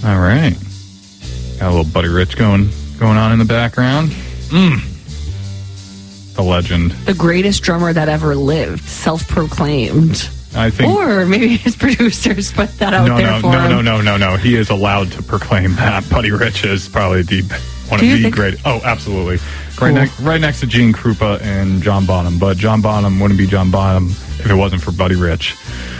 All right. Got a little Buddy Rich going on in the background. The legend. The greatest drummer that ever lived, self-proclaimed. I think. Or maybe his producers put that out there for him. No. He is allowed to proclaim that. Buddy Rich is probably one of the great. Oh, absolutely. Cool. Right next to Gene Krupa and John Bonham. But John Bonham wouldn't be John Bonham if it wasn't for Buddy Rich.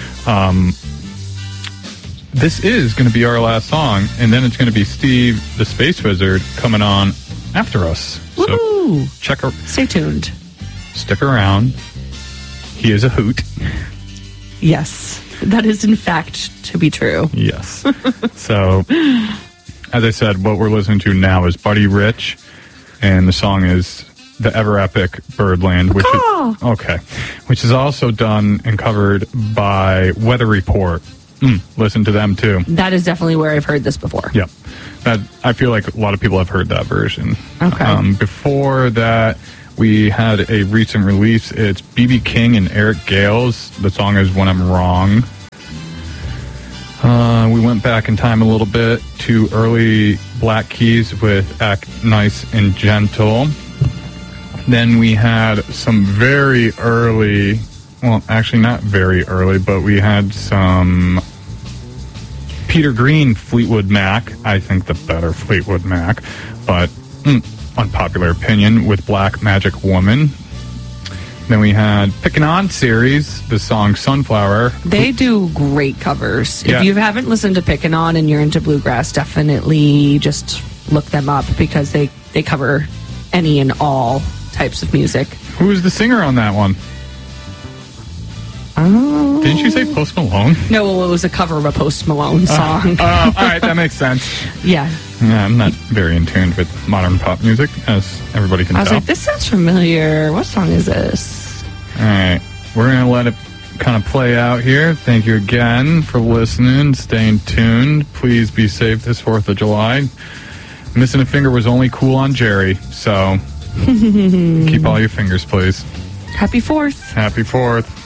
This is going to be our last song, and then it's going to be Steve the Space Wizard coming on after us. Woo-hoo. So stay tuned. Stick around. He is a hoot. Yes, that is in fact to be true. Yes. So, as I said, what we're listening to now is Buddy Rich, and the song is the ever epic Birdland, which is also done and covered by Weather Report. Listen to them too. That is definitely where I've heard this before. Yep. I feel like a lot of people have heard that version. Okay. Before that, we had a recent release. It's B.B. King and Eric Gales. The song is When I'm Wrong. We went back in time a little bit to early Black Keys with Act Nice and Gentle. Then we had some very early, well, actually not very early, but we had some Peter Green, Fleetwood Mac. I think the better Fleetwood Mac, but unpopular opinion, with Black Magic Woman. Then we had Pickin' On series, the song Sunflower. They do great covers. Yeah. If you haven't listened to Pickin' On and you're into bluegrass, definitely just look them up because they cover any and all types of music. Who was the singer on that one? Didn't you say Post Malone? No, it was a cover of a Post Malone song. All right, that makes sense. Yeah, I'm not very in tune with modern pop music, as everybody can tell. I was like, this sounds familiar. What song is this? All right, we're going to let it kind of play out here. Thank you again for listening, staying tuned. Please be safe this 4th of July. Missing a finger was only cool on Jerry, so keep all your fingers, please. Happy 4th. Happy 4th.